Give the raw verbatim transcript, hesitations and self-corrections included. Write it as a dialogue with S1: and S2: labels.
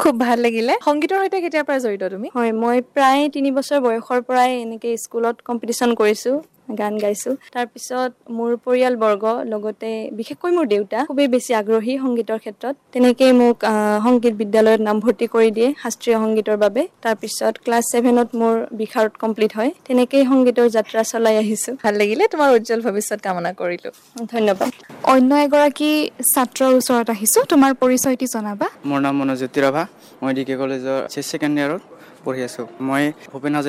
S1: খুব ভাল লাগিলে। সংগীতৰ সৈতে কেতিয়াৰ পৰা জড়িত তুমি?
S2: হয়, মই প্ৰায় তিনি বছৰ বয়সৰ পৰাই এনেকে স্কুলত কম্পিটিশ্যন কৰিছোঁ, গান গাইছোঁ। তাৰপিছত মোৰ পৰিয়ালবৰ্গ লগতে বিশেষকৈ মোৰ দেউতা খুবেই বেছি আগ্ৰহী সংগীতৰ ক্ষেত্ৰত। তেনেকেই মোক সংগীত বিদ্যালয়ত নামভৰ্তি কৰি দিয়ে শাস্ত্ৰীয় সংগীতৰ বাবে। তাৰপিছত ক্লাছ ছেভেনত মোৰ বিশাৰদ কমপ্লিট হয়। তেনেকেই সংগীতৰ যাত্ৰা চলাই আহিছোঁ।
S1: ভাল লাগিলে, তোমাৰ উজ্জ্বল ভৱিষ্যত কামনা কৰিলোঁ।
S2: ধন্যবাদ।
S3: অন্য এগৰাকী ছাত্ৰৰ ওচৰত আহিছোঁ, তোমাৰ পৰিচয়টি জনাবা।
S4: মোৰ নাম মনোজ্যোতি ৰাভা, মই ডি কে কলেজৰ ছেকেণ্ড ইয়াৰত পঢ়ি আছোঁ। মই ভূপেন হাজৰিকা